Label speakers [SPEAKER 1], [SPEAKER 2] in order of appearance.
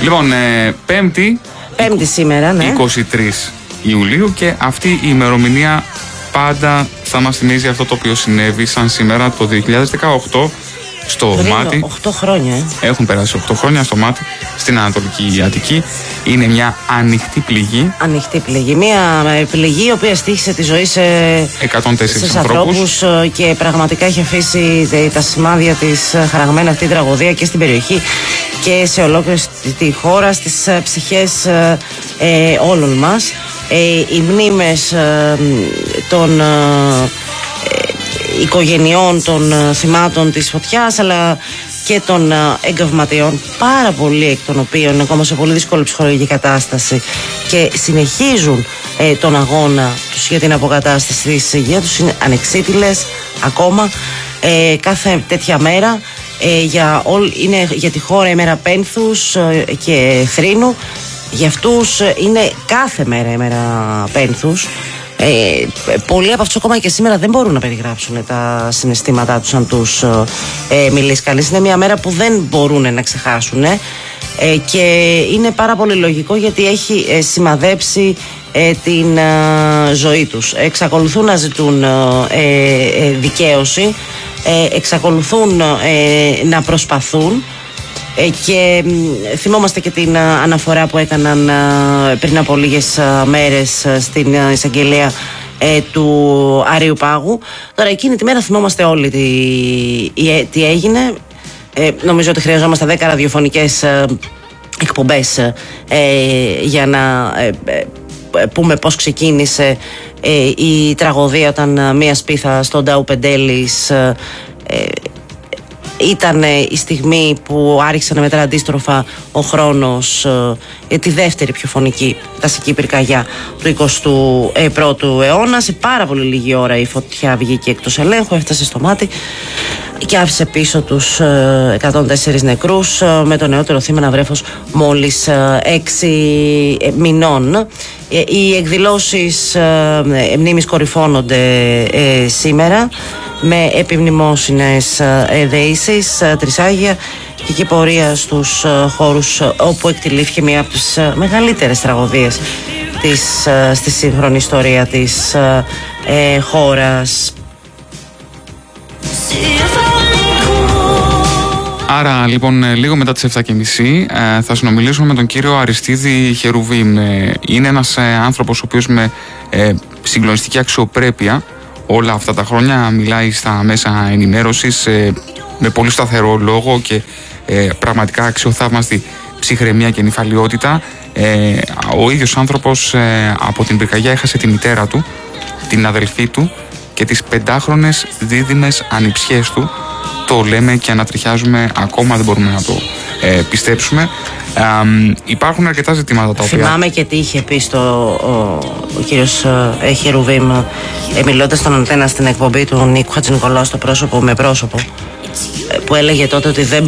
[SPEAKER 1] Λοιπόν, Πέμπτη
[SPEAKER 2] σήμερα, ναι.
[SPEAKER 1] 23 Ιουλίου, και αυτή η ημερομηνία πάντα θα μας θυμίζει αυτό το οποίο συνέβη σαν σήμερα το 2018 στο Μάτι.
[SPEAKER 2] 8 χρόνια.
[SPEAKER 1] Έχουν περάσει 8 χρόνια στο Μάτι, στην Ανατολική Αττική. Είναι μια ανοιχτή πληγή.
[SPEAKER 2] Ανοιχτή πληγή. Μια πληγή η οποία στοίχησε τη ζωή σε
[SPEAKER 1] 104 ανθρώπους
[SPEAKER 2] και πραγματικά έχει αφήσει τα σημάδια της χαραγμένα αυτή η τραγωδία και στην περιοχή και σε ολόκληρη τη χώρα, στις ψυχές όλων μας. Οι μνήμες των οικογενειών των θυμάτων της φωτιάς, αλλά και των εγκαυματιών, πάρα πολλοί εκ των οποίων είναι ακόμα σε πολύ δύσκολη ψυχολογική κατάσταση και συνεχίζουν τον αγώνα τους για την αποκατάσταση της υγείας τους, είναι ανεξίτηλες ακόμα. Κάθε τέτοια μέρα είναι για τη χώρα ημέρα πένθους και θρήνου. Για αυτούς είναι κάθε μέρα ημέρα πένθους. Πολλοί από αυτούς ακόμα και σήμερα δεν μπορούν να περιγράψουν τα συναισθήματά τους αν τους μιλήσει κανείς. Είναι μια μέρα που δεν μπορούν να ξεχάσουν και είναι πάρα πολύ λογικό, γιατί έχει σημαδέψει την ζωή τους. Εξακολουθούν να ζητούν δικαίωση, εξακολουθούν να προσπαθούν. Και θυμόμαστε και την αναφορά που έκαναν πριν από λίγες μέρες στην εισαγγελία του Αρείου Πάγου. Τώρα εκείνη τη μέρα θυμόμαστε όλοι τι έγινε. Νομίζω ότι χρειαζόμαστε 10 ραδιοφωνικές εκπομπές για να πούμε πώς ξεκίνησε η τραγωδία, όταν μία σπίθα στον Ντάου Πεντέλης ήταν η στιγμή που άρχισε να μετρά αντίστροφα ο χρόνος για τη δεύτερη πιο φωνική δασική πυρκαγιά του 21ου αιώνα. Σε πάρα πολύ λίγη ώρα η φωτιά βγήκε εκτός ελέγχου, έφτασε στο Μάτι και άφησε πίσω τους 104 νεκρούς, με το νεότερο θύμα να βρέφος μόλις 6 μηνών. Οι εκδηλώσεις μνήμης κορυφώνονται σήμερα με επιμνημόσυνες δεήσεις, τρισάγια και κυπορία στους χώρους όπου εκτελήθηκε μία από τις μεγαλύτερες τραγωδίες στη σύγχρονη ιστορία της χώρας.
[SPEAKER 1] Άρα λοιπόν λίγο μετά τις 7:30 θα συνομιλήσουμε με τον κύριο Αριστίδη Χερουβίμ. Είναι ένας άνθρωπος ο οποίος με συγκλονιστική αξιοπρέπεια όλα αυτά τα χρόνια μιλάει στα μέσα ενημέρωσης με πολύ σταθερό λόγο και πραγματικά αξιοθαύμαστη ψυχραιμία και νηφαλιότητα. Ο ίδιος άνθρωπος από την πυρκαγιά έχασε τη μητέρα του, την αδελφή του και τις 5χρονες δίδυμες ανιψιές του. Το λέμε και ανατριχιάζουμε, ακόμα δεν μπορούμε να το πιστέψουμε. Υπάρχουν αρκετά ζητήματα τα οποία...
[SPEAKER 2] Θυμάμαι και τι είχε πει ο κύριος Χερουβίμ μιλώντας στον Αντένα στην εκπομπή του Νίκου Χατζηνικολάου στο Πρόσωπο με Πρόσωπο, που έλεγε τότε ότι δεν